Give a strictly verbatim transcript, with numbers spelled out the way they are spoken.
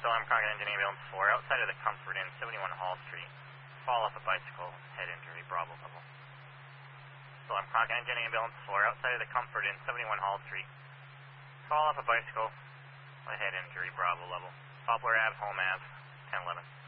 Alarm Crockett Engine Ambulance four, outside of the Comfort Inn, seventy-one Hall Street. Fall off a bicycle, head injury, Bravo level. Alarm Crockett Engine Ambulance four, outside of the Comfort Inn, seventy-one Hall Street. Fall off a bicycle, head injury, Bravo level. Poplar Ave, Home Ave, ten eleven.